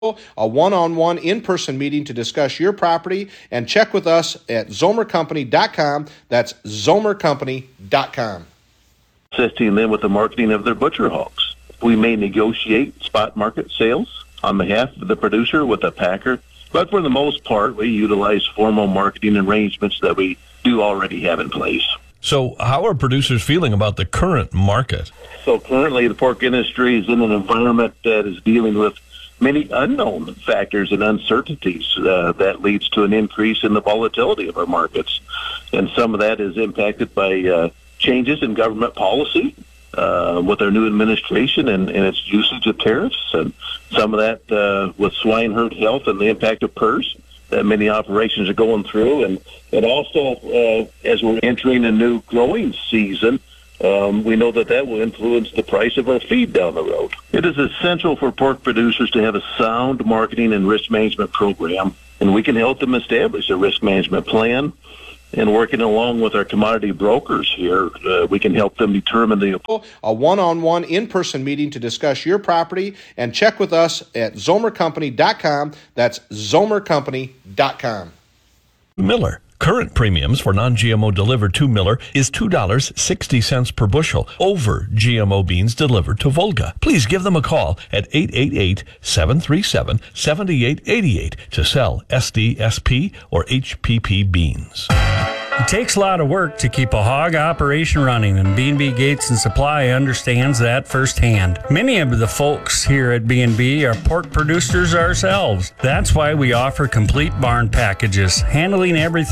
a one-on-one in-person meeting to discuss your property, and check with us at zomercompany.com. That's zomercompany.com. Assisting them with the marketing of their butcher hogs. We may negotiate spot market sales on behalf of the producer with a packer, but for the most part, we utilize formal marketing arrangements that we do already have in place. So how are producers feeling about the current market? So currently, the pork industry is in an environment that is dealing with many unknown factors and uncertainties that leads to an increase in the volatility of our markets. And some of that is impacted by changes in government policy with our new administration and its usage of tariffs, and some of that with swine herd health and the impact of PRRS that many operations are going through. And also, as we're entering a new growing season, we know that will influence the price of our feed down the road. It is essential for pork producers to have a sound marketing and risk management program, and we can help them establish a risk management plan. And working along with our commodity brokers here, we can help them determine a one-on-one in-person meeting to discuss your property, and check with us at zomercompany.com. That's zomercompany.com. Miller. Current premiums for non-GMO delivered to Miller is $2.60 per bushel over GMO beans delivered to Volga. Please give them a call at 888-737-7888 to sell SDSP or HPP beans. It takes a lot of work to keep a hog operation running, and B&B Gates and Supply understands that firsthand. Many of the folks here at B&B are pork producers ourselves. That's why we offer complete barn packages, handling everything